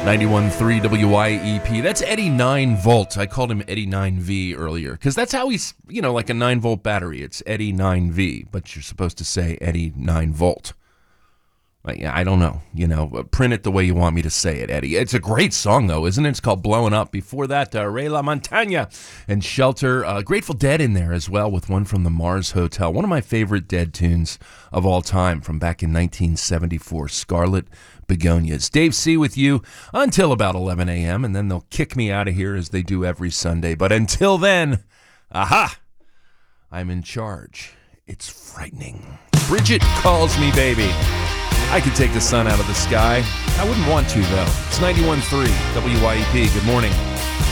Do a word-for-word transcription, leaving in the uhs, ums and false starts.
ninety-one point three W I E P. That's Eddie nine volt. I called him Eddie nine V earlier because that's how he's, you know, like a nine volt battery. It's Eddie nine V, but you're supposed to say Eddie nine volt. Like, I don't know, you know, print it the way you want me to say it, Eddie. It's a great song, though, isn't it? It's called Blowing Up. Before that, uh, Ray LaMontagne and Shelter. Uh, Grateful Dead in there as well with one from the Mars Hotel. One of my favorite Dead tunes of all time from back in nineteen seventy-four, Scarlet Begonias. Dave C. with you until about eleven a.m., and then they'll kick me out of here as they do every Sunday. But until then, aha, I'm in charge. It's frightening. Bridget calls me baby. I could take the sun out of the sky. I wouldn't want to, though. It's ninety-one point three W I E P. Good morning.